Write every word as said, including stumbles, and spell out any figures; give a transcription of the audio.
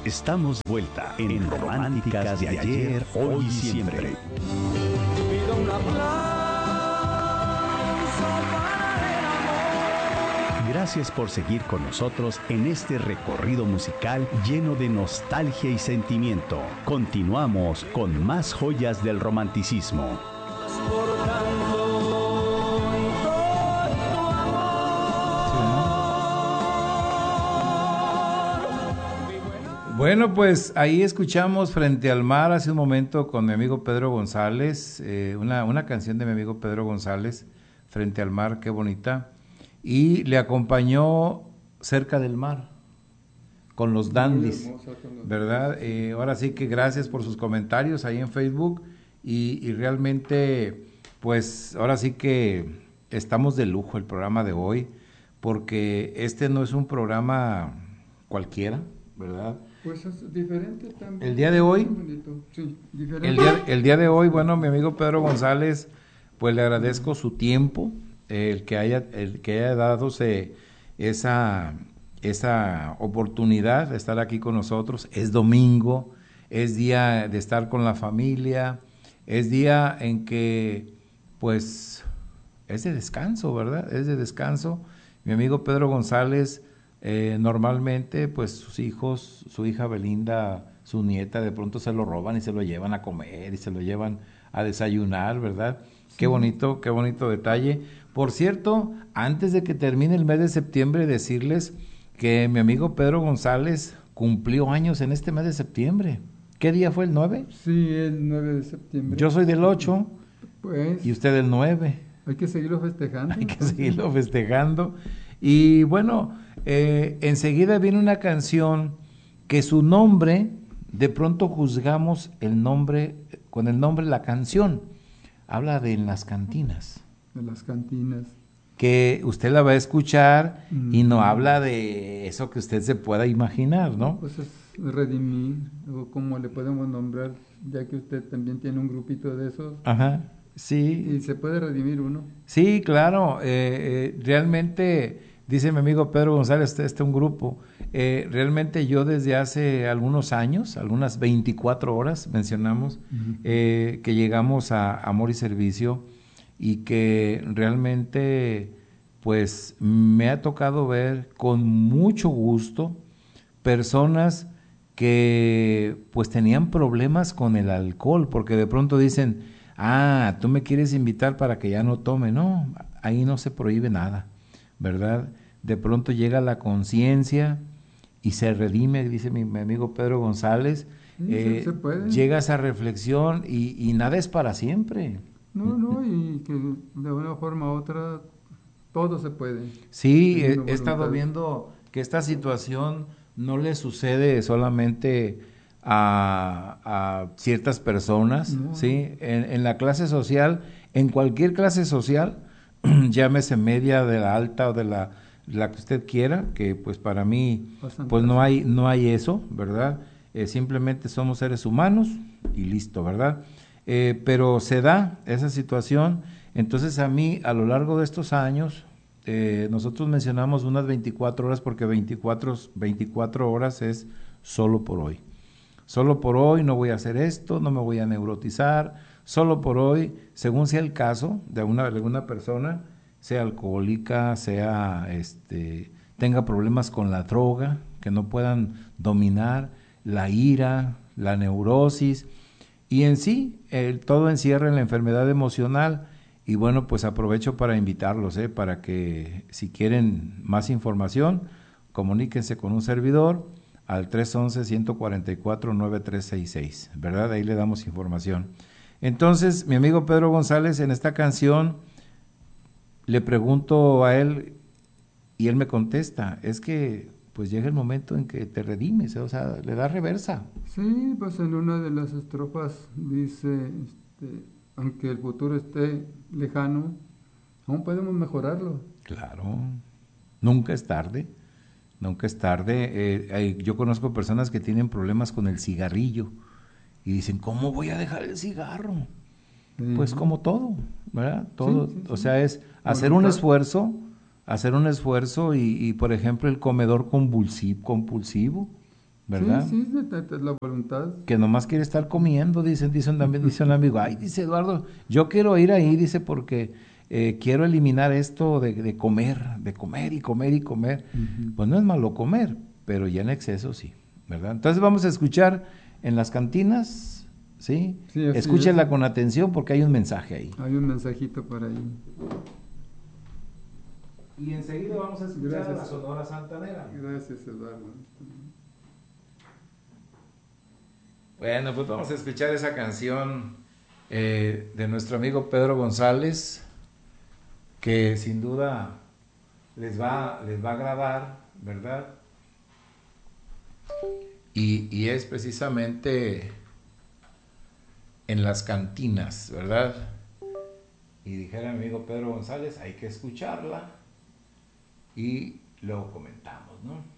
Estamos de vuelta en Románticas de ayer, hoy y siempre. Pido un aplauso para el amor. Gracias por seguir con nosotros en este recorrido musical lleno de nostalgia y sentimiento. Continuamos con más joyas del romanticismo. Bueno, pues ahí escuchamos Frente al Mar hace un momento con mi amigo Pedro González, eh, una, una canción de mi amigo Pedro González, Frente al Mar, qué bonita, y le acompañó Cerca del Mar, con los Dandys, ¿verdad? Eh, ahora sí que gracias por sus comentarios ahí en Facebook, y, y realmente, pues ahora sí que estamos de lujo el programa de hoy, porque este no es un programa cualquiera, ¿verdad? Pues es diferente también. El día de hoy, sí, diferente. El día, el día de hoy, bueno, mi amigo Pedro González, pues le agradezco su tiempo, eh, el que haya, el que haya dado esa, esa oportunidad de estar aquí con nosotros. Es domingo, es día de estar con la familia, es día en que, pues, es de descanso, ¿verdad? Es de descanso. Mi amigo Pedro González, Eh, normalmente pues sus hijos, su hija Belinda, su nieta, de pronto se lo roban y se lo llevan a comer y se lo llevan a desayunar, ¿verdad? Sí. Qué bonito, qué bonito detalle. Por cierto, antes de que termine el mes de septiembre, decirles que mi amigo Pedro González cumplió años en este mes de septiembre. ¿Qué día fue, el nueve? Sí, el nueve de septiembre. Yo soy del ocho, pues, y usted del nueve. Hay que seguirlo festejando. Hay que seguirlo festejando. Y bueno, eh, enseguida viene una canción que su nombre, de pronto juzgamos el nombre, con el nombre la canción, habla de En las cantinas. De las cantinas. Que usted la va a escuchar mm. y no habla de eso que usted se pueda imaginar, ¿no? Pues es redimir, o como le podemos nombrar, ya que usted también tiene un grupito de esos. Ajá, sí. Y se puede redimir uno. Sí, claro, eh, eh, realmente... Dice mi amigo Pedro González, este es un grupo, eh, realmente yo desde hace algunos años, algunas veinticuatro horas, mencionamos, uh-huh. eh, que llegamos a Amor y Servicio, y que realmente pues me ha tocado ver con mucho gusto personas que pues tenían problemas con el alcohol, porque de pronto dicen, ah, tú me quieres invitar para que ya no tome. No, ahí no se prohíbe nada, ¿verdad? De pronto llega la conciencia y se redime, dice mi, mi amigo Pedro González, sí, eh, se puede. Llega esa reflexión y, y nada es para siempre. No, no, y que de una forma u otra todo se puede. Sí, he, he estado viendo que esta situación no le sucede solamente a, a ciertas personas, no. ¿sí? En, en la clase social, en cualquier clase social, llámese media, de la alta o de la, la que usted quiera, que pues para mí pues no hay, no hay eso, ¿verdad? Eh, simplemente somos seres humanos y listo, ¿verdad? Eh, pero se da esa situación. Entonces a mí a lo largo de estos años, eh, nosotros mencionamos unas veinticuatro horas porque veinticuatro, veinticuatro horas es solo por hoy. Solo por hoy no voy a hacer esto, no me voy a neurotizar, solo por hoy, según sea el caso de una, de alguna persona, sea alcohólica, sea este, tenga problemas con la droga, que no puedan dominar, la ira, la neurosis, y en sí, el, todo encierra en la enfermedad emocional. Y bueno, pues aprovecho para invitarlos, ¿eh? Para que si quieren más información, comuníquense con un servidor al tres once, ciento cuarenta y cuatro, noventa y tres sesenta y seis, ¿verdad? Ahí le damos información. Entonces, mi amigo Pedro González, en esta canción, le pregunto a él y él me contesta, es que pues llega el momento en que te redimes, ¿eh? O sea, le da reversa. Sí, pues en una de las estrofas dice, este, aunque el futuro esté lejano, aún podemos mejorarlo. Claro, nunca es tarde, nunca es tarde. Eh, hay, yo conozco personas que tienen problemas con el cigarrillo y dicen, ¿cómo voy a dejar el cigarro? Sí. Pues como todo, ¿verdad? Todo, sí, sí, sí. O sea, es hacer un esfuerzo, hacer un esfuerzo y, y por ejemplo, el comedor convulsivo, compulsivo, ¿verdad? Sí, sí, es es la voluntad. Que nomás quiere estar comiendo, dicen, dicen también, dice un amigo, ay, dice Eduardo, yo quiero ir ahí, dice, porque eh, quiero eliminar esto de, de comer, de comer y comer y comer. Ujú. Pues no es malo comer, pero ya en exceso sí, ¿verdad? Entonces vamos a escuchar en las cantinas, ¿sí? Sí, así Escúchenla es. con atención porque hay un mensaje ahí. Hay un mensajito por ahí. Y enseguida vamos a escuchar Gracias. a la Sonora Santanera. Gracias, Eduardo. Bueno, pues vamos a escuchar esa canción eh, de nuestro amigo Pedro González, que sin duda les va, les va a agradar, ¿verdad? Y, y es precisamente en las cantinas, ¿verdad? Y dijera mi amigo Pedro González, hay que escucharla y luego comentamos, ¿no?